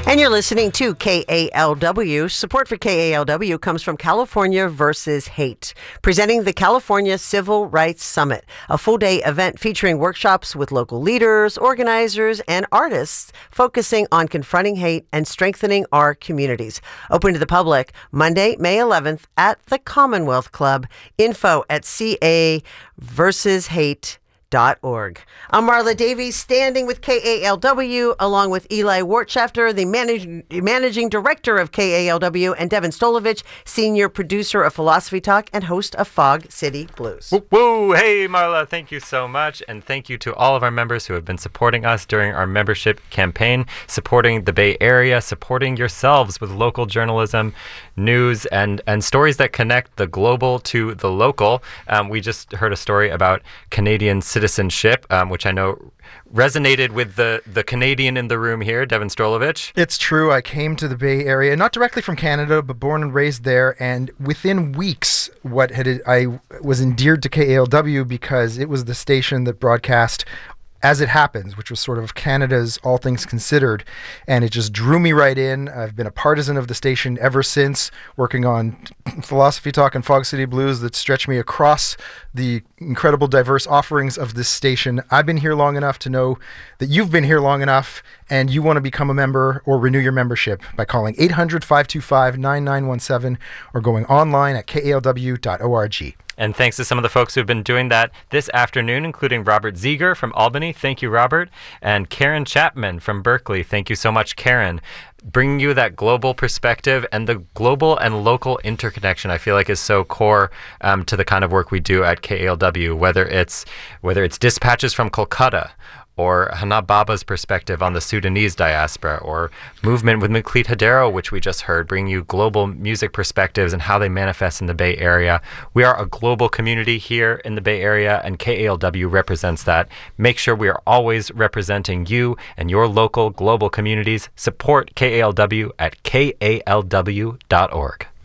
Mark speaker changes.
Speaker 1: And you're listening to KALW. Support for KALW comes from California versus Hate, presenting the California Civil Rights Summit, a full-day event featuring workshops with local leaders, organizers, and artists focusing on confronting hate and strengthening our communities. Open to the public Monday, May 11th at the Commonwealth Club. Info at caversushate.org. I'm Marla Davies, standing with KALW, along with Eli Wartschafter, the managing director of KALW, and Devin Stolovich, senior producer of Philosophy Talk and host of Fog City Blues.
Speaker 2: Woo, woo. Hey, Marla, thank you so much. And thank you to all of our members who have been supporting us during our membership campaign, supporting the Bay Area, supporting yourselves with local journalism, news, and stories that connect the global to the local. We just heard a story about Canadian citizenship, which I know resonated with the Canadian in the room here, Devin Stolovich.
Speaker 3: It's true. I came to the Bay Area, not directly from Canada, but born and raised there. And within weeks, I was endeared to KALW because it was the station that broadcast As It Happens, which was sort of Canada's All Things Considered, and it just drew me right in. I've been a partisan of the station ever since, working on Philosophy Talk and Fog City Blues that stretch me across the incredible diverse offerings of this station. I've been here long enough to know that you've been here long enough, and you want to become a member or renew your membership by calling 800-525-9917 or going online at kalw.org.
Speaker 2: And thanks to some of the folks who have been doing that this afternoon, including Robert Ziegler from Albany. Thank you, Robert. And Karen Chapman from Berkeley. Thank you so much, Karen. Bringing you that global perspective and the global and local interconnection, I feel like, is so core to the kind of work we do at KALW, whether it's dispatches from Kolkata, or Hana Baba's perspective on the Sudanese diaspora, or Movement with Meklit Hadero, which we just heard, bring you global music perspectives and how they manifest in the Bay Area. We are a global community here in the Bay Area, and KALW represents that. Make sure we are always representing you and your local global communities. Support KALW at kalw.org.